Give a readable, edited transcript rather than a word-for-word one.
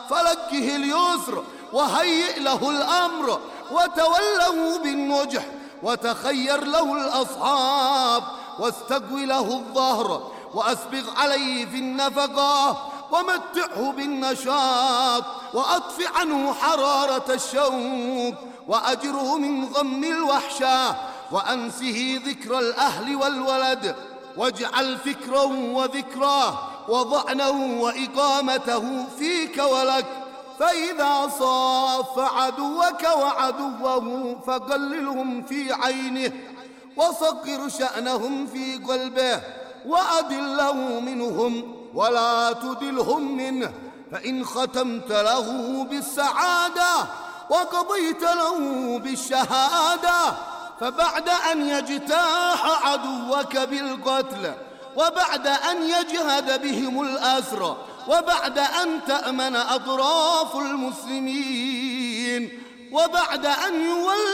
فلكه اليسر وهيئ له الأمر، وتوله بالنجح، وتخير له الأصحاب، واستقوي له الظهر، وأسبغ عليه في النفقة، ومتعه بالنشاط، وأطفئ عنه حرارة الشوق، وأجره من غم الوحشة، وأنسه ذكر الأهل والولد، واجعل فكره وذكراه وضعنه وإقامته فيك ولك. فإذا صاف عدوك وعدوه فقللهم في عينه، وصغر شأنهم في قلبه، وأدله منهم ولا تدلهم منه. فإن ختمت له بالسعادة وقضيت له بالشهادة، فبعد أن يجتاح عدوك بالقتل، وبعد أن يجهد بهم الأسر، وبعد أن تأمن أطراف المسلمين، وبعد أن يولي